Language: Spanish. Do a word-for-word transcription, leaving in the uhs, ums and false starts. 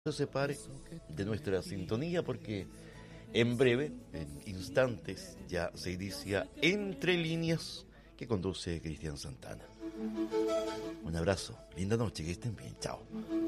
se separe de nuestra sintonía porque en breve, en instantes, ya se inicia Entre Líneas que conduce Cristian Santana. Un abrazo, linda noche, que estén bien, chao.